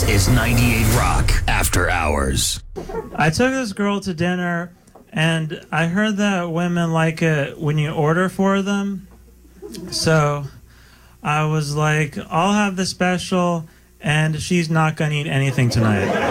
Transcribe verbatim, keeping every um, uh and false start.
is ninety-eight Rock After Hours. I took this girl to dinner, and I heard that women like it when you order for them. So I was like, I'll have the special, and she's not going to eat anything tonight.